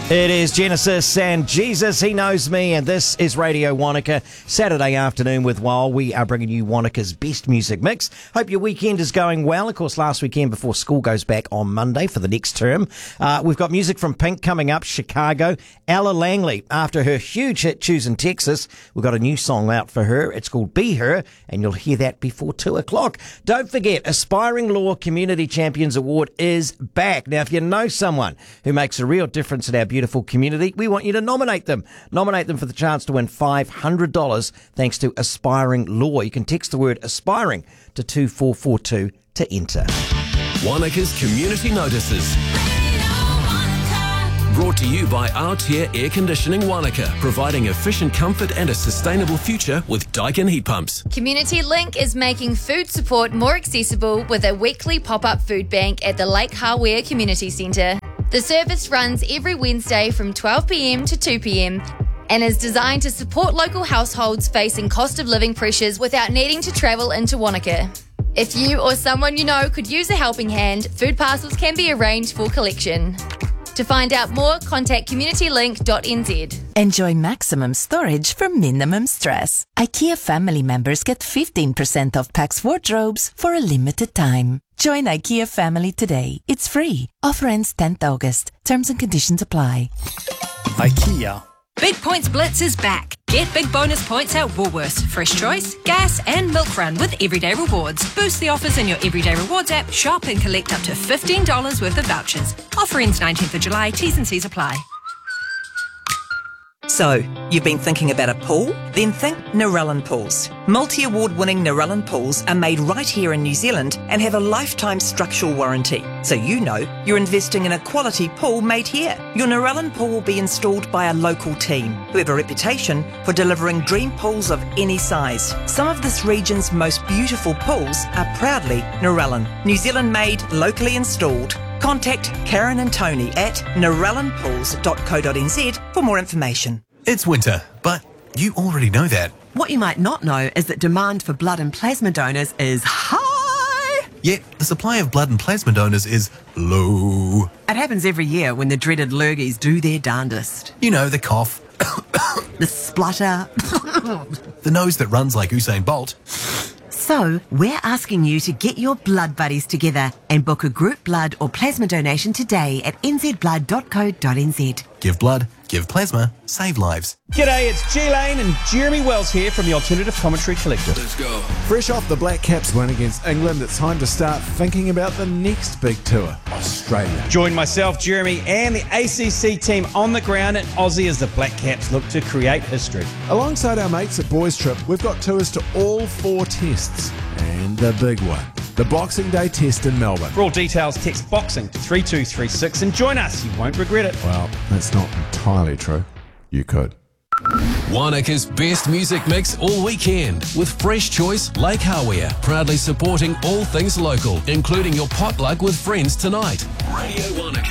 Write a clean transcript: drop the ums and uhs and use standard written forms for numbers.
It is Genesis and Jesus, He Knows Me, and this is Radio Wanaka, Saturday afternoon with Wild. We are bringing you Wanaka's best music mix. Hope your weekend is going well. Of course, last weekend before school goes back on Monday for the next term. We've got music from Pink coming up, Chicago. Ella Langley, after her huge hit Choosing Texas, we've got a new song out for her. It's called Be Her, and you'll hear that before 2 o'clock. Don't forget, Aspiring Law Community Champions Award is back. Now, if you know someone who makes a real difference in our beautiful community, we want you to nominate them. Nominate them for the chance to win $500 thanks to Aspiring Law. You can text the word aspiring to 2442 to enter. Wanaka's Community Notices. Brought to you by Aotea Air Conditioning Wanaka, providing efficient comfort and a sustainable future with Daikin heat pumps. Community Link is making food support more accessible with a weekly pop-up food bank at the Lake Hawea Community Centre. The service runs every Wednesday from 12 p.m. to 2 p.m. and is designed to support local households facing cost of living pressures without needing to travel into Wanaka. If you or someone you know could use a helping hand, food parcels can be arranged for collection. To find out more, contact communitylink.nz. Enjoy maximum storage for minimum stress. IKEA family members get 15% off Pax wardrobes for a limited time. Join IKEA family today. It's free. Offer ends 10th August. Terms and conditions apply. IKEA. Big Points Blitz is back. Get big bonus points at Woolworths, Fresh Choice, Gas and Milk Run with Everyday Rewards. Boost the offers in your Everyday Rewards app, shop and collect up to $15 worth of vouchers. Offer ends 19th of July, T's and C's apply. So, you've been thinking about a pool? Then think Narellan Pools. Multi-award-winning Narellan pools are made right here in New Zealand and have a lifetime structural warranty. So you know you're investing in a quality pool made here. Your Narellan pool will be installed by a local team who have a reputation for delivering dream pools of any size. Some of this region's most beautiful pools are proudly Narellan. New Zealand made, locally installed. Contact Karen and Tony at narellanpools.co.nz for more information. It's winter, but you already know that. What you might not know is that demand for blood and plasma donors is high. Yet the supply of blood and plasma donors is low. It happens every year when the dreaded lurgies do their darndest. You know, the cough, the splutter, the nose that runs like Usain Bolt. So, we're asking you to get your blood buddies together and book a group blood or plasma donation today at nzblood.co.nz. Give blood, give plasma, save lives. G'day, it's G Lane and Jeremy Wells here from the Alternative Commentary Collective. Let's go. Fresh off the Black Caps win against England, it's time to start thinking about the next big tour, Australia. Join myself, Jeremy, and the ACC team on the ground in Aussie as the Black Caps look to create history. Alongside our mates at Boys Trip, we've got tours to all 4 tests. And the big one, the Boxing Day test in Melbourne. For all details, text BOXING to 3236 and join us. You won't regret it. Well, that's not entirely true. You could. Wanaka's best music mix all weekend with Fresh Choice Lake Hawea, proudly supporting all things local, including your potluck with friends tonight. Radio Wanaka.